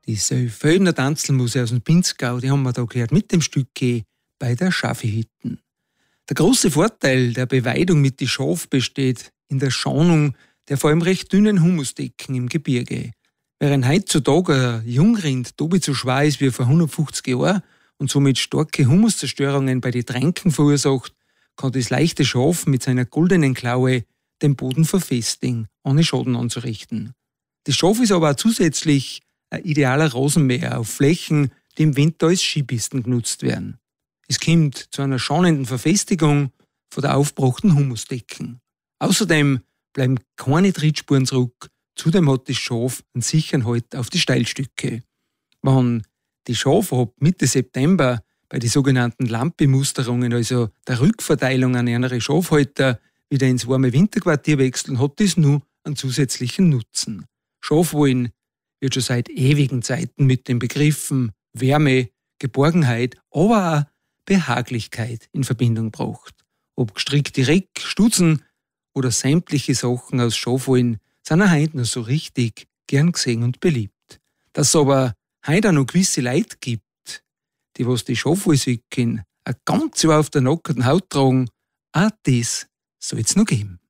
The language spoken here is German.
Die Seefeldner Tanzelmuse aus dem Pinzgau, die haben wir da gehört mit dem Stück bei der Schafihütten. Der große Vorteil der Beweidung mit die Schaf besteht in der Schonung der vor allem recht dünnen Humusdecken im Gebirge. Während heutzutage ein Jungrind doppelt so schwer ist wie vor 150 Jahren und somit starke Humuszerstörungen bei den Tränken verursacht, kann das leichte Schaf mit seiner goldenen Klaue den Boden verfestigen, ohne Schaden anzurichten. Das Schaf ist aber auch zusätzlich ein idealer Rasenmäher auf Flächen, die im Winter als Skipisten genutzt werden. Es kommt zu einer schonenden Verfestigung von der aufgebrachten Humusdecken. Außerdem bleiben keine Trittspuren zurück, zudem hat das Schaf einen sicheren Halt auf die Steilstücke. Wenn die Schafe ab Mitte September bei den sogenannten Landbemusterungen, also der Rückverteilung an andere Schafhalter, wieder ins warme Winterquartier wechseln, hat das nur einen zusätzlichen Nutzen. Schafwolln wird schon seit ewigen Zeiten mit den Begriffen Wärme, Geborgenheit, aber auch Behaglichkeit in Verbindung gebracht. Ob gestrickte Reck, Stutzen oder sämtliche Sachen aus Schafwolln sind auch heute noch so richtig gern gesehen und beliebt. Dass es aber heute auch noch gewisse Leute gibt, die was die Schafwollsöcken ein ganz auf der nackerten Haut tragen, auch das soll es noch geben.